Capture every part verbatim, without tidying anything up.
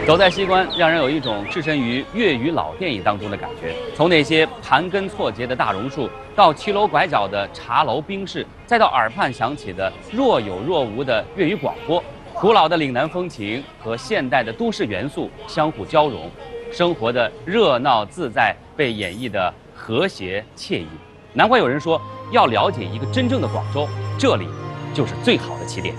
走在西关，让人有一种置身于粤语老电影当中的感觉。从那些盘根错节的大榕树，到骑楼拐角的茶楼冰室，再到耳畔响起的若有若无的粤语广播，古老的岭南风情和现代的都市元素相互交融，生活的热闹自在被演绎的和谐惬意。难怪有人说，要了解一个真正的广州，这里就是最好的起点。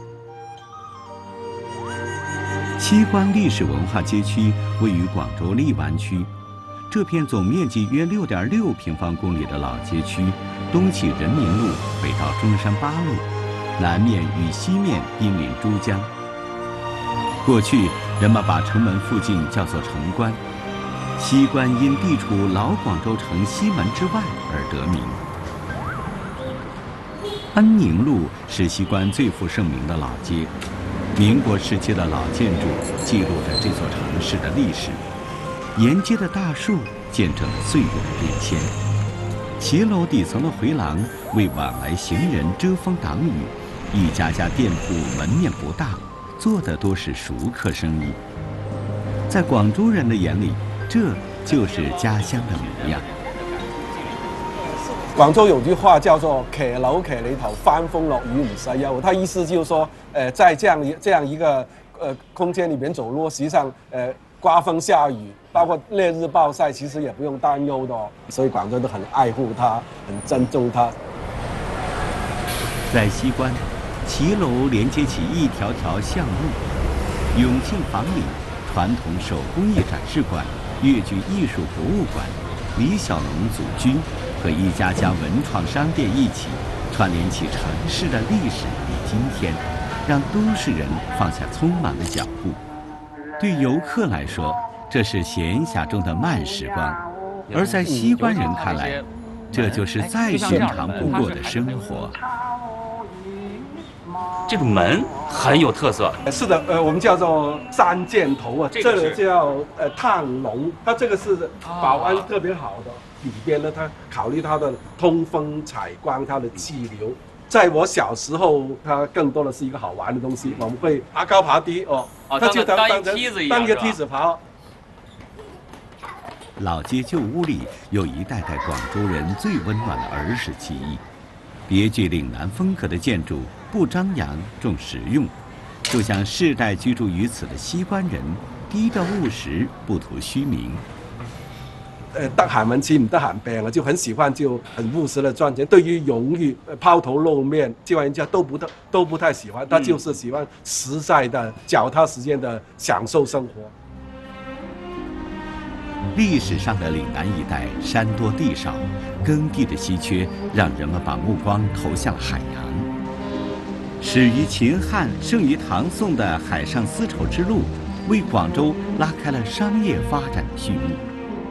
西关历史文化街区位于广州荔湾区，这片总面积约六点六平方公里的老街区，东起人民路，北到中山八路，南面与西面濒临珠江。过去人们把城门附近叫做城关，西关因地处老广州城西门之外而得名。安宁路是西关最负盛名的老街。民国时期的老建筑记录着这座城市的历史，沿街的大树见证了岁月的变迁，骑楼底层的回廊为往来行人遮风挡雨，一家家店铺门面不大，做的都是熟客生意。在广州人的眼里，这就是家乡的模样。 广州有句话叫做“騎樓騎你頭，翻風落雨唔使憂”，它意思就是說，呃，在這樣一這樣一個呃空間裡面走路，實際上呃刮風下雨，包括烈日暴曬，其實也不用擔憂的哦。所以廣州都很愛護它，很珍重它。 在西關，騎樓連接起一條條巷路，永慶坊裡傳統手工藝展示館、粵劇藝術博物館、李小龍祖居和一家家文創商店一起，串聯起城市的歷史與今天，讓都市人放下匆忙的腳步。對遊客來說，這是閒暇中的慢時光；而在西關人看來，這就是再尋常不過的生活。 这个门很有特色。 是的，呃，我们叫做三箭头啊，这个叫呃炭龙，它这个是保安特别好的。里边呢，它考虑它的通风采光，它的气流。在我小时候，它更多的是一个好玩的东西，我们会爬高爬低哦， 哦， 它就当当一梯子一样， 当一个梯子爬。 老街旧屋里有一代代广州人最温暖的儿时记忆，别具岭南风格的建筑，不张扬，重实用，就像世代居住于此的西关人，低调务实，不图虚名。 呃，得閒揾錢唔得閒病啊，就很喜歡就很務實的賺錢。對於榮譽、拋頭露面，這玩人家都不太都不太喜歡，他就是喜歡實在的、腳踏實踐的享受生活。 歷史上的嶺南一帶山多地少，耕地的稀缺讓人們把目光投向了海洋。始於秦漢、盛於唐宋的海上絲綢之路，為廣州拉開了商業發展的序幕。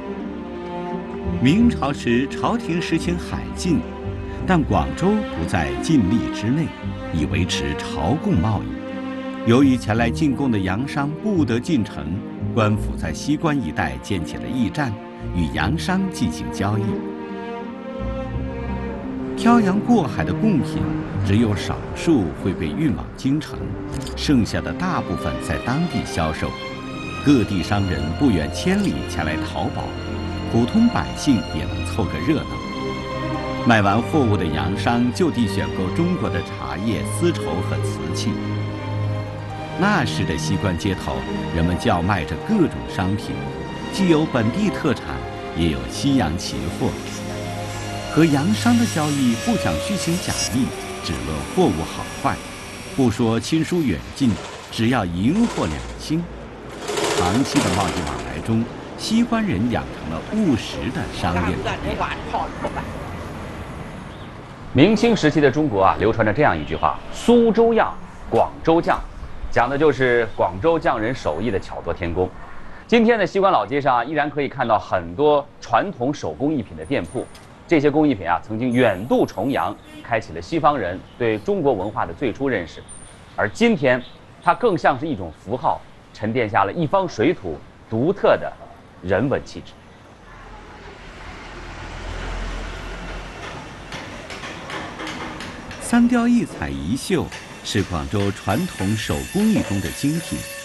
明朝時，朝廷實行海禁，但廣州不在禁令之內，以維持朝貢貿易。由於前來進貢的洋商不得進城，官府在西關一帶建起了驿站，與洋商進行交易。漂洋過海的貢品，只有少數會被運往京城，剩下的大部分在當地銷售。各地商人不遠千里前來淘寶。普通百姓也能湊個熱鬧。賣完貨物的洋商就地選購中國的茶葉、絲綢和瓷器。那時的西關街頭，人們叫賣着各種商品，既有本地特產，也有西洋奇貨。和洋商的交易不講虛情假意，只論貨物好壞，不說親疏遠近，只要銀貨兩清。長期的貿易往來中，西關人養成了務實的商業理念。 明清時期的中國啊，流傳着這樣一句話：蘇州樣，廣州匠，講的就是廣州匠人手藝的巧作天工。今天的西關老街上依然可以看到很多傳統手工藝品的店鋪，這些工藝品啊，曾經遠渡重洋，開啟了西方人對中國文化的最初認識。而今天，它更像是一種符號，沉澱下了一方水土獨特的人文氣質。 三雕一彩一繡是廣州傳統手工藝中的精品。